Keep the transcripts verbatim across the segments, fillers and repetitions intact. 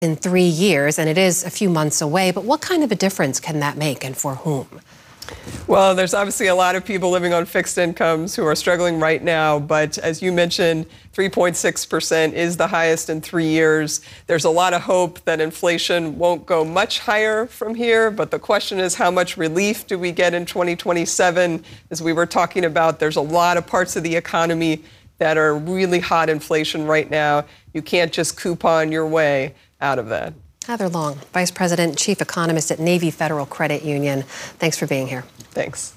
In three years, and it is a few months away, but what kind of a difference can that make, and for whom? Well, there's obviously a lot of people living on fixed incomes who are struggling right now, but as you mentioned, three point six percent is the highest in three years. There's a lot of hope that inflation won't go much higher from here, but the question is, how much relief do we get in twenty twenty-seven? As we were talking about, there's a lot of parts of the economy that are really hot inflation right now. You can't just coupon your way out of that. Heather Long, Vice President, Chief Economist at Navy Federal Credit Union. Thanks for being here. Thanks.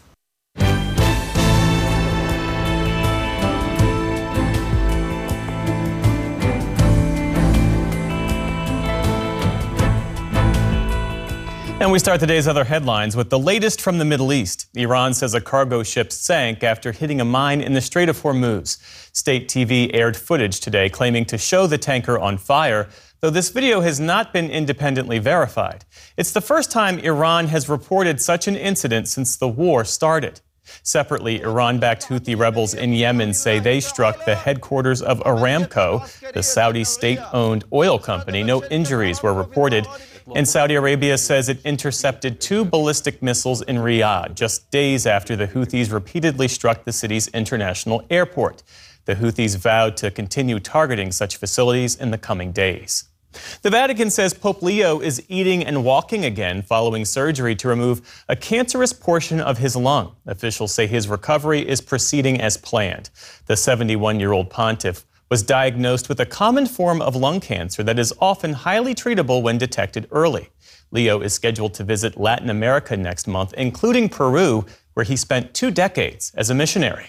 And we start the day's other headlines with the latest from the Middle East. Iran says a cargo ship sank after hitting a mine in the Strait of Hormuz. State T V aired footage today claiming to show the tanker on fire, though this video has not been independently verified. It's the first time Iran has reported such an incident since the war started. Separately, Iran-backed Houthi rebels in Yemen say they struck the headquarters of Aramco, the Saudi state-owned oil company. No injuries were reported. And Saudi Arabia says it intercepted two ballistic missiles in Riyadh just days after the Houthis repeatedly struck the city's international airport. The Houthis vowed to continue targeting such facilities in the coming days. The Vatican says Pope Leo is eating and walking again following surgery to remove a cancerous portion of his lung. Officials say his recovery is proceeding as planned. The seventy-one-year-old pontiff was diagnosed with a common form of lung cancer that is often highly treatable when detected early. Leo is scheduled to visit Latin America next month, including Peru, where he spent two decades as a missionary.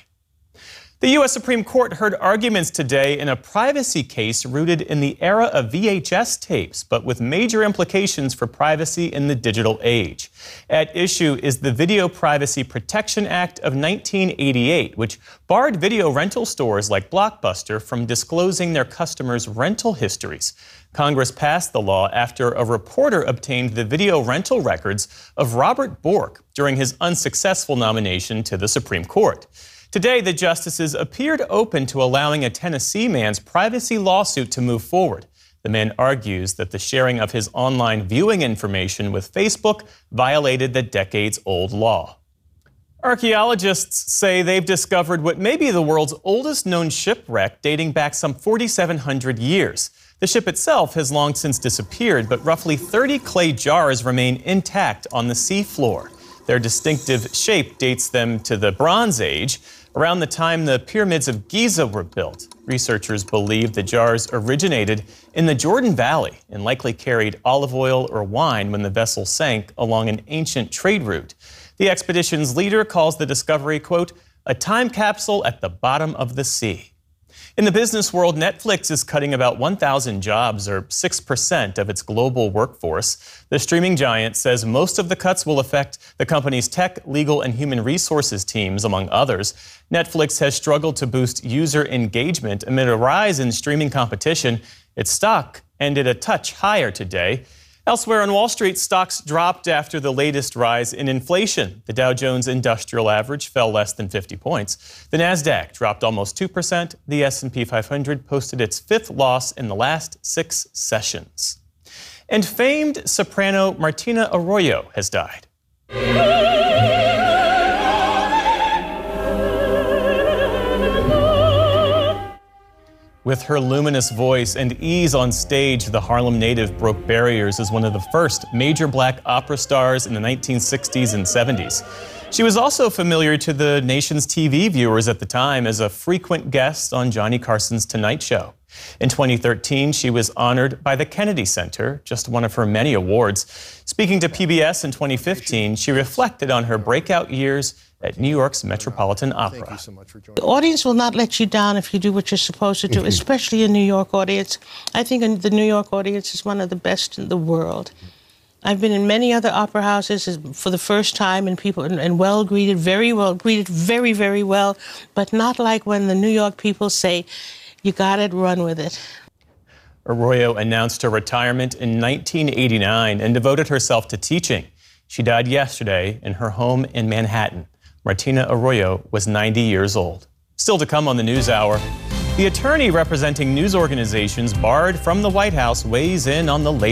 The U S Supreme Court heard arguments today in a privacy case rooted in the era of V H S tapes, but with major implications for privacy in the digital age. At issue is the Video Privacy Protection Act of nineteen eighty-eight, which barred video rental stores like Blockbuster from disclosing their customers' rental histories. Congress passed the law after a reporter obtained the video rental records of Robert Bork during his unsuccessful nomination to the Supreme Court. Today, the justices appeared open to allowing a Tennessee man's privacy lawsuit to move forward. The man argues that the sharing of his online viewing information with Facebook violated the decades-old law. Archaeologists say they've discovered what may be the world's oldest known shipwreck, dating back some forty-seven hundred years. The ship itself has long since disappeared, but roughly thirty clay jars remain intact on the seafloor. Their distinctive shape dates them to the Bronze Age, around the time the pyramids of Giza were built. Researchers believe the jars originated in the Jordan Valley and likely carried olive oil or wine when the vessel sank along an ancient trade route. The expedition's leader calls the discovery, quote, a time capsule at the bottom of the sea. In the business world, Netflix is cutting about one thousand jobs, or six percent of its global workforce. The streaming giant says most of the cuts will affect the company's tech, legal, and human resources teams, among others. Netflix has struggled to boost user engagement amid a rise in streaming competition. Its stock ended a touch higher today. Elsewhere on Wall Street, stocks dropped after the latest rise in inflation. The Dow Jones Industrial Average fell less than fifty points. The Nasdaq dropped almost two percent. The S and P five hundred posted its fifth loss in the last six sessions. And famed soprano Martina Arroyo has died. With her luminous voice and ease on stage, the Harlem native broke barriers as one of the first major black opera stars in the nineteen sixties and seventies. She was also familiar to the nation's T V viewers at the time as a frequent guest on Johnny Carson's Tonight Show. In twenty thirteen, she was honored by the Kennedy Center, just one of her many awards. Speaking to P B S in twenty fifteen, she reflected on her breakout years at New York's Metropolitan Opera. Thank you so much for joining. The audience will not let you down if you do what you're supposed to do, mm-hmm. especially a New York audience. I think the New York audience is one of the best in the world. I've been in many other opera houses for the first time, and people and, and well greeted, very well greeted, very, very well, but not like when the New York people say, you got it, run with it. Arroyo announced her retirement in nineteen eighty-nine and devoted herself to teaching. She died yesterday in her home in Manhattan. Martina Arroyo was ninety years old. Still to come on the NewsHour, the attorney representing news organizations barred from the White House weighs in on the latest